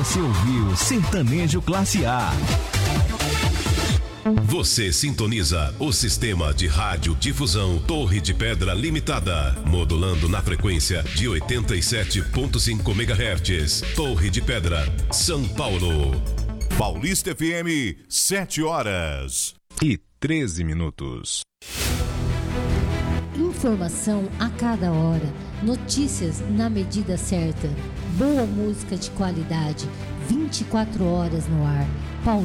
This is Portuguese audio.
Você ouviu Sertanejo Classe A. Você sintoniza o sistema de radiodifusão Torre de Pedra Limitada, modulando na frequência de 87.5 MHz. Torre de Pedra, São Paulo. Paulista FM, 7h13. Informação a cada hora, notícias na medida certa, boa música de qualidade, 24 horas no ar.